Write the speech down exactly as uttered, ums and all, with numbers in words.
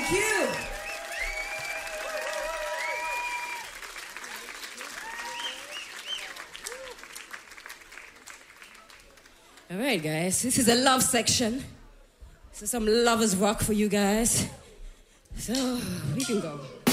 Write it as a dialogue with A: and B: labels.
A: Thank you. All right, guys. This is a love section. So some lovers rock for you guys. So we can go.